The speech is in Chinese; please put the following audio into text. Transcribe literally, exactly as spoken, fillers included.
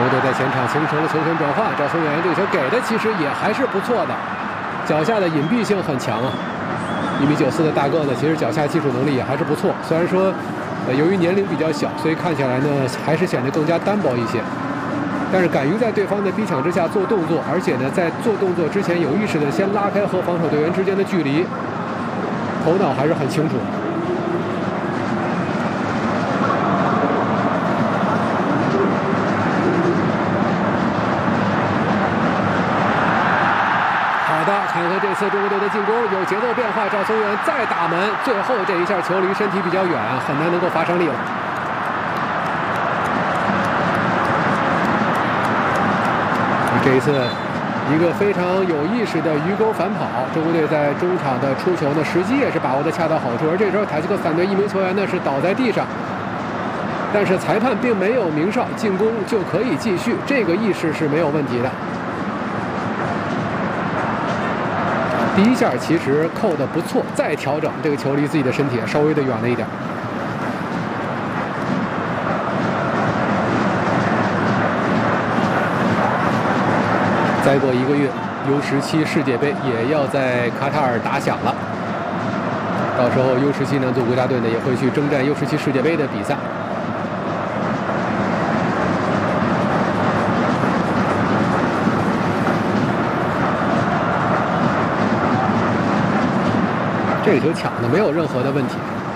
国队在前场形成了球权转换，赵松元这个球给的其实也还是不错的，脚下的隐蔽性很强啊。一米九四的大个子，其实脚下技术能力也还是不错。虽然说，呃，由于年龄比较小，所以看起来呢还是显得更加单薄一些。但是敢于在对方的逼抢之下做动作，而且呢在做动作之前有意识的先拉开和防守队员之间的距离，头脑还是很清楚。 看看这次中国队的进攻有节奏变化，赵松元再打门，最后这一下球离身体比较远，很难能够罚上力了。这一次一个非常有意识的鱼钩反跑，中国队在中场的出球呢，时机也是把握的恰到好处。而这时候塔吉克斯坦队一名球员呢是倒在地上，但是裁判并没有鸣哨，进攻就可以继续，这个意识是没有问题的。 第一下其实扣的不错，再调整这个球离自己的身体稍微的远了一点。再过一个月 ，U 十七世界杯也要在卡塔尔打响了。到时候 U 十七男足国家队呢也会去征战 U 十七世界杯的比赛。 这个球抢的没有任何的问题。